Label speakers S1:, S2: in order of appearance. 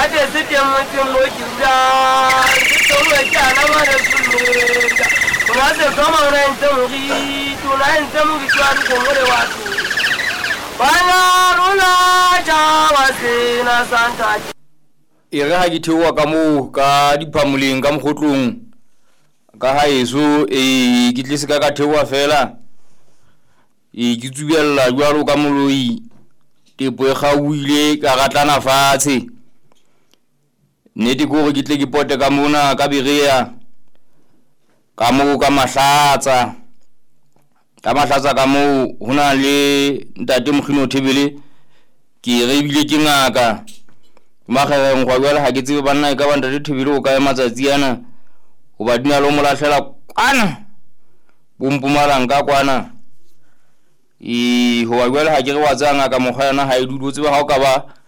S1: ate sitemoteng mo kila sitongwe jana bana sulunga ngase kama unaenze mugitwari kumure watu bana rula jawasina santa
S2: ere ha githwa ka mo ka diphamuleng ka mkgotlong ka ha eso ke tlise ka thewa fela ke tsubella jwalo ka moloi tepo e gauile ka gatlana fatshe nete go ke tle ke pote ka mona ka berea ka mo ka mahlatsa ka mo hona le ntate Mokgino Thebele ke re bile ke ngaka magageng go bjala ha ke tsebe banna e ka ba ntate Thebele o ka matsatsi ana go ba dina lo molahlela kwana bompumalang ka kwana ho bjala ha ke re wa tsanga ka mogwana ha e dudu tsebe ha o ka ba